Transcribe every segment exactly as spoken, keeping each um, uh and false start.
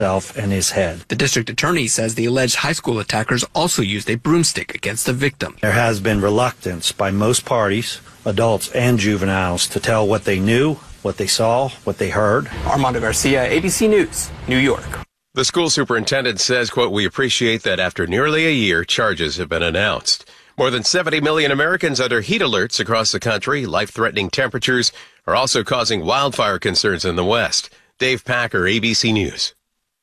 himself and his head. The district attorney says the alleged high school attackers also used a broomstick against the victim. There has been reluctance by most parties, adults and juveniles, to tell what they knew, what they saw, what they heard. Armando Garcia, A B C News, New York. The school superintendent says, quote, "We appreciate that after nearly a year, charges have been announced." More than seventy million Americans under heat alerts across the country. Life-threatening temperatures are also causing wildfire concerns in the West. Dave Packer, A B C News.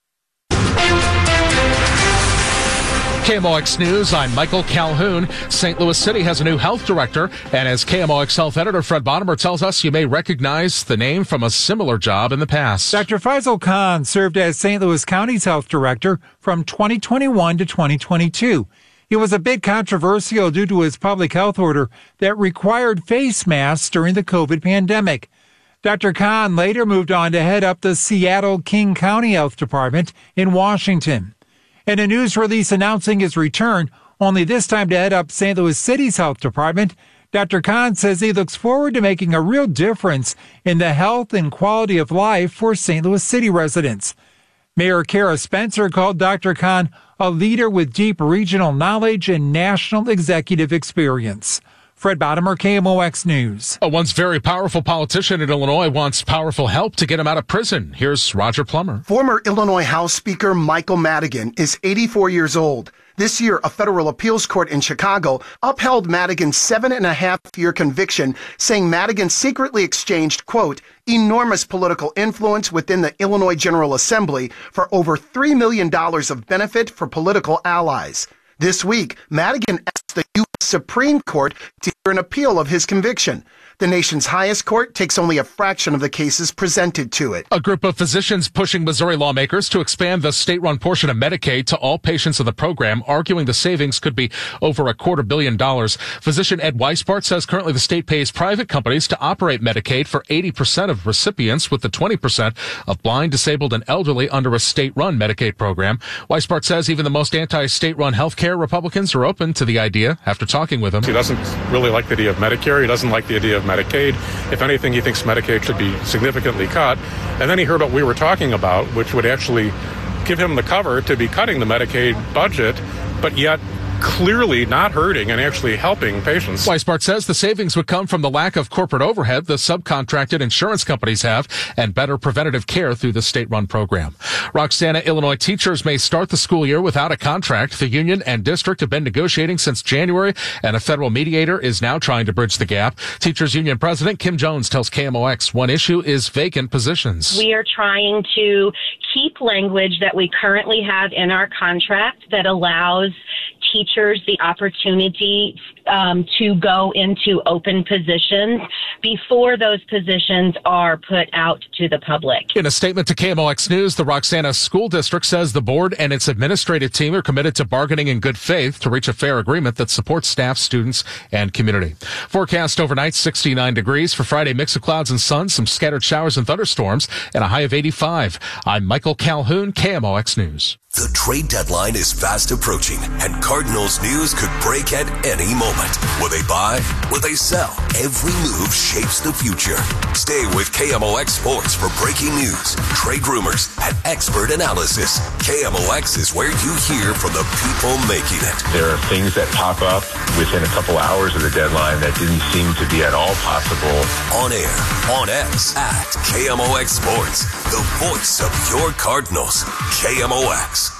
K M O X News, I'm Michael Calhoun. Saint Louis City has a new health director, and as K M O X health editor Fred Bottomer tells us, you may recognize the name from a similar job in the past. Doctor Faisal Khan served as Saint Louis County's health director from twenty twenty-one to twenty twenty-two. He was a bit controversial due to his public health order that required face masks during the COVID pandemic. Doctor Khan later moved on to head up the Seattle King County Health Department in Washington. In a news release announcing his return, only this time to head up Saint Louis City's health department, Doctor Khan says he looks forward to making a real difference in the health and quality of life for Saint Louis City residents. Mayor Kara Spencer called Doctor Khan a leader with deep regional knowledge and national executive experience. Fred Bottomer, K M O X News. A once very powerful politician in Illinois wants powerful help to get him out of prison. Here's Roger Plummer. Former Illinois House Speaker Michael Madigan is eighty-four years old. This year, a federal appeals court in Chicago upheld Madigan's seven and a half year conviction, saying Madigan secretly exchanged, quote, enormous political influence within the Illinois General Assembly for over three million dollars of benefit for political allies. This week, Madigan asked the U S Supreme Court to hear an appeal of his conviction. The nation's highest court takes only a fraction of the cases presented to it. A group of physicians pushing Missouri lawmakers to expand the state-run portion of Medicaid to all patients in the program, arguing the savings could be over a quarter billion dollars. Physician Ed Weisbart says currently the state pays private companies to operate Medicaid for eighty percent of recipients, with the twenty percent of blind, disabled, and elderly under a state-run Medicaid program. Weisbart says even the most anti-state-run healthcare Republicans are open to the idea after talking with him. He doesn't really like the idea of Medicare. He doesn't like the idea of Medicaid. If anything, he thinks Medicaid should be significantly cut. And then he heard what we were talking about, which would actually give him the cover to be cutting the Medicaid budget, but yet clearly not hurting and actually helping patients. Weisbart says the savings would come from the lack of corporate overhead the subcontracted insurance companies have and better preventative care through the state-run program. Roxana, Illinois teachers may start the school year without a contract. The union and district have been negotiating since January, and a federal mediator is now trying to bridge the gap. Teachers Union President Kim Jones tells K M O X one issue is vacant positions. We are trying to keep language that we currently have in our contract that allows teachers the opportunity um, to go into open positions before those positions are put out to the public. In a statement to K M O X News, the Roxana School District says the board and its administrative team are committed to bargaining in good faith to reach a fair agreement that supports staff, students, and community. Forecast overnight, sixty-nine degrees. For Friday, mix of clouds and sun, some scattered showers and thunderstorms, and a high of eighty-five. I'm Michael Calhoun, K M O X News. The trade deadline is fast approaching, and Cardinals news could break at any moment. Will they buy? Will they sell? Every move shapes the future. Stay with K M O X Sports for breaking news, trade rumors, and expert analysis. K M O X is where you hear from the people making it. There are things that pop up within a couple hours of the deadline that didn't seem to be at all possible. On air, on X, at K M O X Sports, the voice of your Cardinals. K M O X.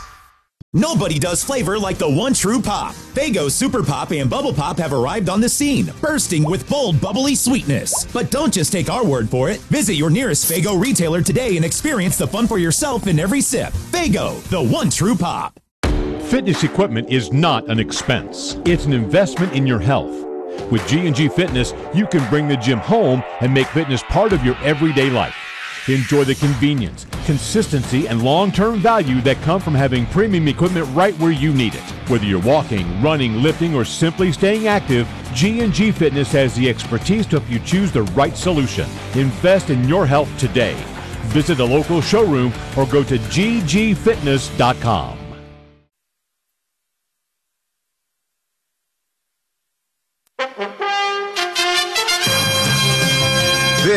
Nobody does flavor like the one true pop. Faygo Super Pop and Bubble Pop have arrived on the scene, bursting with bold, bubbly sweetness. But don't just take our word for it. Visit your nearest Faygo retailer today and experience the fun for yourself in every sip. Faygo, the one true pop. Fitness equipment is not an expense. It's an investment in your health. With G and G Fitness, you can bring the gym home and make fitness part of your everyday life. Enjoy the convenience, consistency, and long-term value that come from having premium equipment right where you need it. Whether you're walking, running, lifting, or simply staying active, G and G Fitness has the expertise to help you choose the right solution. Invest in your health today. Visit a local showroom or go to g g fitness dot com.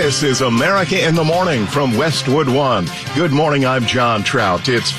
This is America in the Morning from Westwood One. Good morning, I'm John Trout. It's